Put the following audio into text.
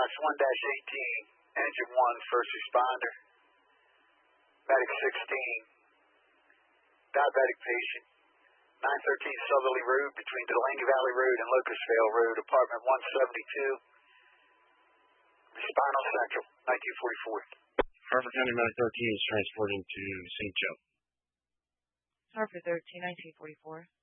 Response 1-18, Engine 1, first responder. Medic 16, diabetic patient. 913 Southerly Road between Delaney Valley Road and Locustvale Road, apartment 172, Spinal Central, 1944. Harford County Medic 13 is transporting to St. Joe. Harford 13, 1944.